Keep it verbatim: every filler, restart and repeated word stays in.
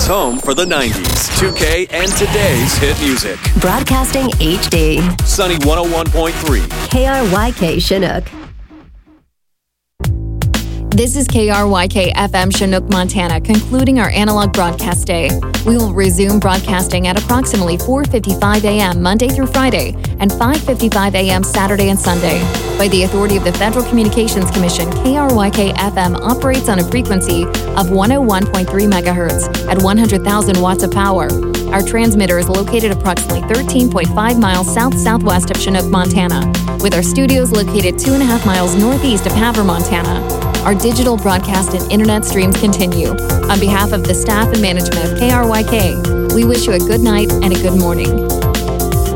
America's home for the nineties, two K, and today's hit music. Broadcasting H D. Sunny one oh one point three. K R Y K Chinook. This is K R Y K F M Chinook, Montana, concluding our analog broadcast day. We will resume broadcasting at approximately four fifty-five a.m. Monday through Friday and five fifty-five a.m. Saturday and Sunday. By the authority of the Federal Communications Commission, K R Y K F M operates on a frequency of one oh one point three megahertz at one hundred thousand watts of power. Our transmitter is located approximately thirteen point five miles south-southwest of Chinook, Montana, with our studios located two and a half miles northeast of Havre, Montana. Our digital broadcast and internet streams continue. On behalf of the staff and management of K R Y K, we wish you a good night and a good morning.